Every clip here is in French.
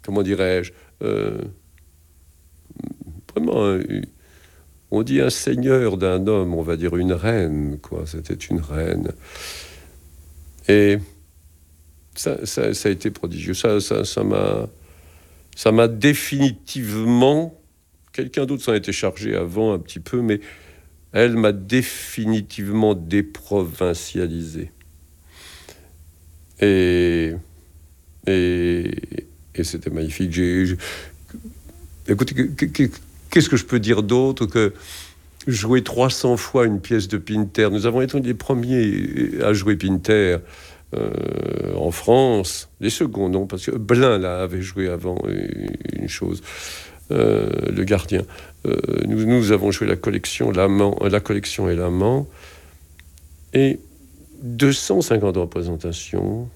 comment dirais-je, vraiment, on dit un seigneur d'un homme, on va dire une reine, quoi. C'était une reine. Et ça a été prodigieux. Ça m'a définitivement... Quelqu'un d'autre s'en était chargé avant un petit peu, mais elle m'a définitivement déprovincialisé. Et c'était magnifique. Écoutez, qu'est-ce que je peux dire d'autre que jouer 300 fois une pièce de Pinter? Nous avons été les premiers à jouer Pinter en France. Les seconds, non, parce que Blin, là, avait joué avant une chose. Le gardien. Nous avons joué la collection et l'amant. Et 250 représentations.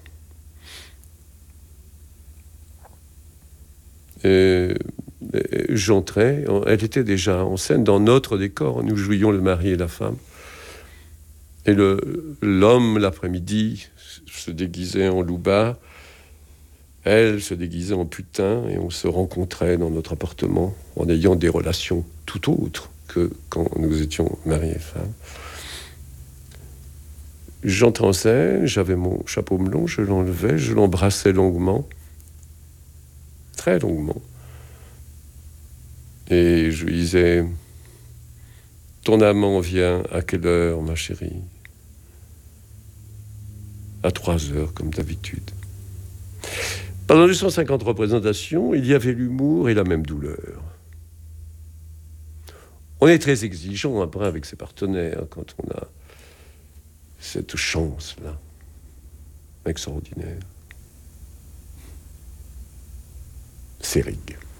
J'entrais, elle était déjà en scène dans notre décor. Nous jouions le mari et la femme. Et l'homme, l'après-midi, se déguisait en loupard. Elle se déguisait en putain et on se rencontrait dans notre appartement en ayant des relations tout autres que quand nous étions mariés et femmes. J'entrais en scène, j'avais mon chapeau melon, je l'enlevais, je l'embrassais longuement, très longuement. Et je lui disais, ton amant vient à quelle heure, ma chérie? À 3 heures, comme d'habitude. Pendant 250 représentations, il y avait l'humour et la même douleur. On est très exigeant après avec ses partenaires quand on a cette chance-là, extraordinaire. C'est Rig.